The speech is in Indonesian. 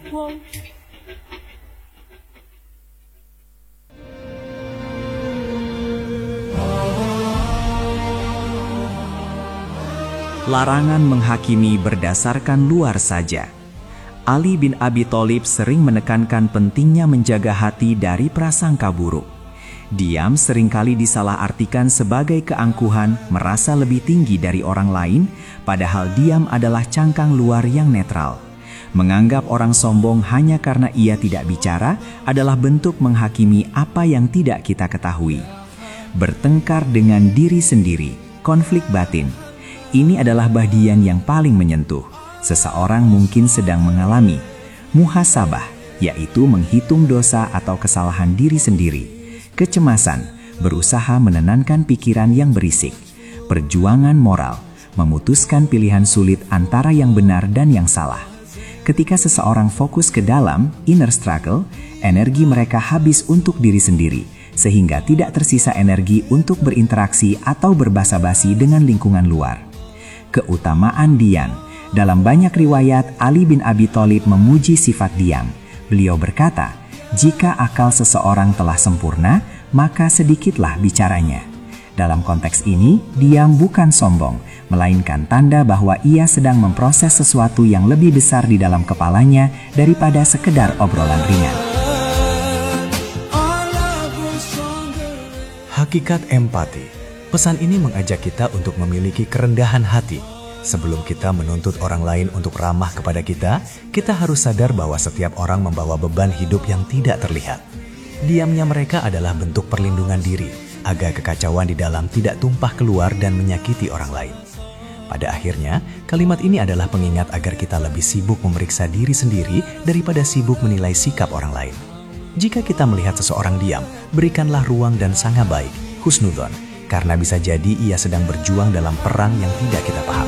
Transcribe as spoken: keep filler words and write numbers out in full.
Larangan menghakimi berdasarkan luar saja. Ali bin Abi Thalib sering menekankan pentingnya menjaga hati dari prasangka buruk. Diam seringkali disalahartikan sebagai keangkuhan, merasa lebih tinggi dari orang lain, padahal diam adalah cangkang luar yang netral. Menganggap orang sombong hanya karena ia tidak bicara adalah bentuk menghakimi apa yang tidak kita ketahui. Bertengkar dengan diri sendiri, konflik batin. Ini adalah bagian yang paling menyentuh. Seseorang mungkin sedang mengalami muhasabah, yaitu menghitung dosa atau kesalahan diri sendiri. Kecemasan, berusaha menenangkan pikiran yang berisik. Perjuangan moral, memutuskan pilihan sulit antara yang benar dan yang salah. Ketika seseorang fokus ke dalam, inner struggle, energi mereka habis untuk diri sendiri, sehingga tidak tersisa energi untuk berinteraksi atau berbasa-basi dengan lingkungan luar. Keutamaan diam. Dalam banyak riwayat, Ali bin Abi Thalib memuji sifat diam. Beliau berkata, jika akal seseorang telah sempurna, maka sedikitlah bicaranya. Dalam konteks ini, diam bukan sombong, melainkan tanda bahwa ia sedang memproses sesuatu yang lebih besar di dalam kepalanya daripada sekedar obrolan ringan. Hakikat empati. Pesan ini mengajak kita untuk memiliki kerendahan hati. Sebelum kita menuntut orang lain untuk ramah kepada kita, kita harus sadar bahwa setiap orang membawa beban hidup yang tidak terlihat. Diamnya mereka adalah bentuk perlindungan diri, agar kekacauan di dalam tidak tumpah keluar dan menyakiti orang lain. Pada akhirnya, kalimat ini adalah pengingat agar kita lebih sibuk memeriksa diri sendiri daripada sibuk menilai sikap orang lain. Jika kita melihat seseorang diam, berikanlah ruang dan sangka baik, husnudzon, karena bisa jadi ia sedang berjuang dalam perang yang tidak kita pahami.